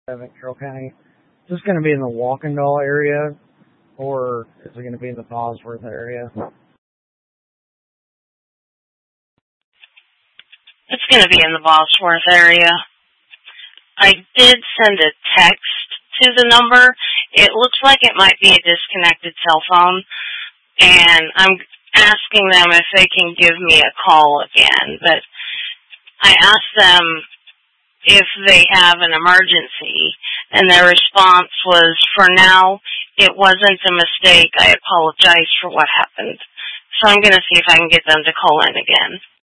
Evan, Carroll County. Is this going to be in the Walkendall area, or is it going to be in the Bosworth area? It's going to be in the Bosworth area. I did send a text to the number. It looks like it might be a disconnected cell phone, and I'm asking them if they can give me a call again. But I asked them if they have an emergency, and their response was, for now, it wasn't a mistake. I apologize for what happened. So I'm going to see if I can get them to call in again.